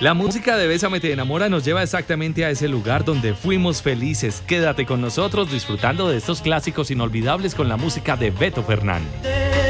La música de Bésame te enamora nos lleva exactamente a ese lugar donde fuimos felices. Quédate con nosotros disfrutando de estos clásicos inolvidables con la música de Beto Fernández.